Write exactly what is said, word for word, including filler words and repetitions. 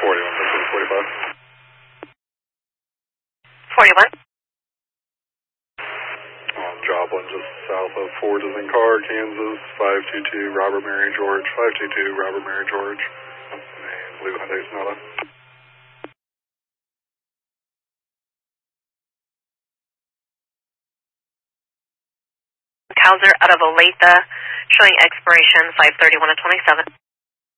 forty-one, fifteen forty-five. forty-one. On Joplin, just south of Ford is in car, Kansas, five two two, Robert Mary George, five two two, Robert Mary George, and Blue Hyundai Sonata. Cowser out of Olathe, showing expiration five thirty-one of twenty-seven.